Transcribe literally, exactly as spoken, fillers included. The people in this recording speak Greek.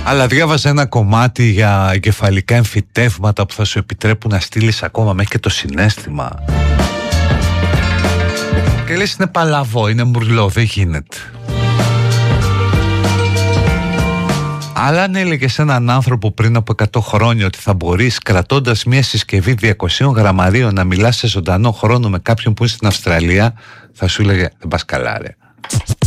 Αλλά διάβαζα ένα κομμάτι για εγκεφαλικά εμφυτεύματα που θα σου επιτρέπουν να στείλεις ακόμα μέχρι και το συναίσθημα. Και λες είναι παλαβό, είναι μουρλό, δεν γίνεται. Αλλά αν έλεγε σε έναν άνθρωπο πριν από εκατό χρόνια ότι θα μπορείς κρατώντας μια συσκευή διακόσια γραμμαρίων να μιλάς σε ζωντανό χρόνο με κάποιον που είναι στην Αυστραλία, θα σου έλεγε δεν πας καλά ρε.